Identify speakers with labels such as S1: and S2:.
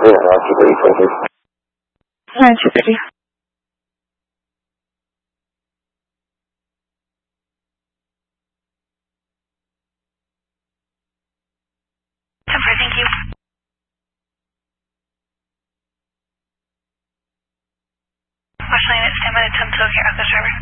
S1: Yeah, 9-2-30.
S2: 9-2-30.
S3: Thank you. Washline, it's 10 minutes until care of the server.